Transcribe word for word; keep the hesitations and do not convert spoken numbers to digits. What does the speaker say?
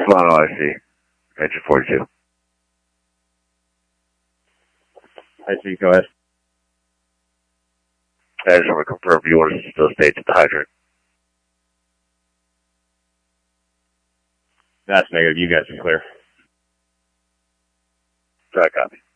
Mono I C. Engine forty-two. I see, go ahead. I just want to confirm you want to still state at the hydrant. That's negative. You guys are clear. Sorry, copy.